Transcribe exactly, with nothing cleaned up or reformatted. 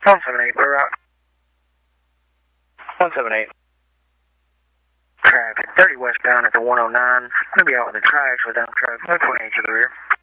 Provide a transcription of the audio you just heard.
one seven eight, per route. one seven eight. Traffic thirty westbound at the one oh nine. Going to be out with the tracks without traffic. no twenty-eight to the rear.